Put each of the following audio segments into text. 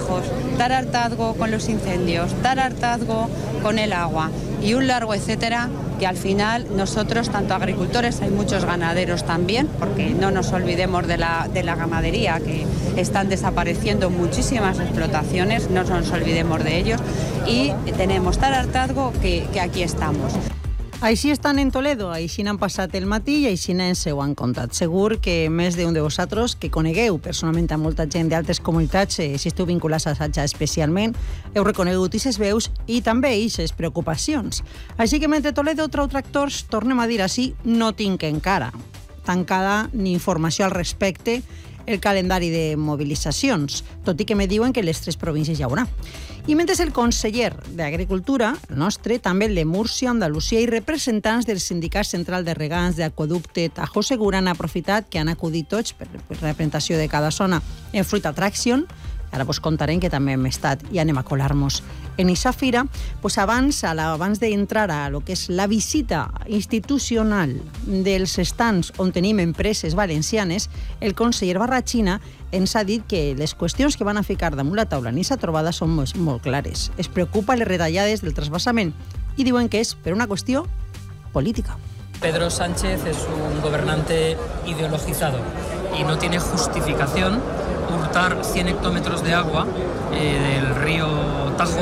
lejos, dar hartazgo con los incendios, dar hartazgo con el agua y un largo etcétera, que al final nosotros, tanto agricultores, hay muchos ganaderos también, porque no nos olvidemos de la ganadería, que están desapareciendo muchísimas explotaciones, no nos olvidemos de ellos, y tenemos tal hartazgo que aquí estamos. Així estan en Toledo, així n'han passat el matí i així ens ho han contat. Segur que més d'un de vosaltres que conegueu personalment a molta gent d'altres comunitats, si esteu vinculats a Saja especialment, heu reconegut aquestes veus i també aquestes preocupacions. Així que mentre Toledo trau tractors, tornem a dir així, no tinc encara tancada ni informació al respecte el calendari de mobilitzacions, tot i que me diuen que les 3 províncies hi haurà. I mentre el conseller d'Agricultura, el nostre, també el de Múrcia, Andalusia i representants del Sindicat Central de Regants d'Aqüeducte Tajo Segura han aprofitat que han acudit tots per representació de cada zona en Fruit Attraction. Ara vos contarem que també hem estat i anem a colar-nos en aquesta fira. Abans d'entrar a lo que és la visita institucional dels estants on tenim empreses valencianes, el conseller Barrachina ens ha dit que les qüestions que van a ficar damunt la taula en aquesta trobada són molt clares. Es preocupa les retallades del trasvasament i diuen que és per una qüestió política. Pedro Sánchez es un gobernante ideologizado y no tiene justificación hurtar 100 hectómetros de agua del río Tajo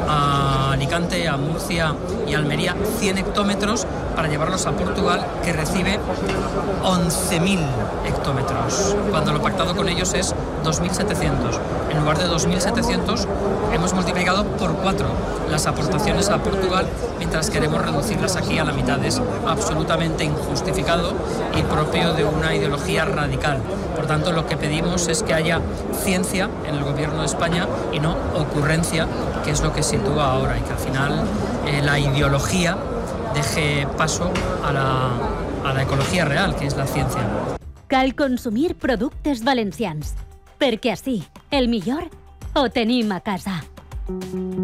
a Alicante, a Murcia y Almería, 100 hectómetros para llevarlos a Portugal, que recibe 11.000 hectómetros, cuando lo pactado con ellos es 2.700. En lugar de 2.700 hemos multiplicado por 4 las aportaciones a Portugal, mientras queremos reducirlas aquí a la mitad. Es absolutamente injustificado y propio de una ideología radical. Por tanto, lo que pedimos es que haya ciencia en el gobierno de España y no ocurrencia, que es lo que sitúa ahora, y que al final la ideología deje paso a la ecología real, que és la ciència. Cal consumir productes valencians, perquè així el millor ho tenim a casa.